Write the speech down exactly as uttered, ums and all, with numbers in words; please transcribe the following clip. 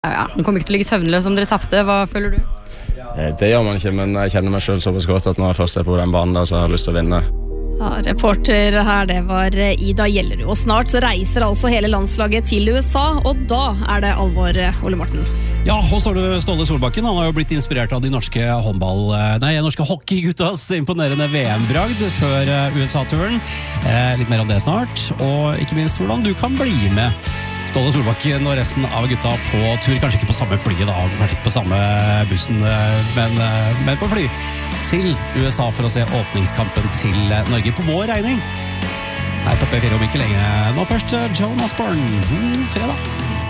Ja, han kommer ikke til å ligge søvnløs om dere tapte. Hva føler du? Det gjør man ikke, men jeg kjenner meg selv såpass godt at når jeg først er på den banen der, så har jeg lyst til å vinne. Ja, reporter her, det var Ida Gjellerud. Og snart så reiser altså hele landslaget til U S A, og da er det alvor, Ole Morten. Ja, og så har du Ståle Solbakken. Han har jo blitt inspirert av de norske håndball, nei, norske hockeyguttas imponerende V M-bragd før U S A-turen. Eh, litt mer om det snart, og ikke minst hvordan du kan bli med Ståle Solbakken og resten av gutta på tur, kanskje ikke på samme flyet da, kanskje ikke på samme bussen, men, men på fly til U S A for å se åpningskampen til Norge på vår regning. Her på P fire om ikke lenge. Nå først Joan Osborne. God fredag.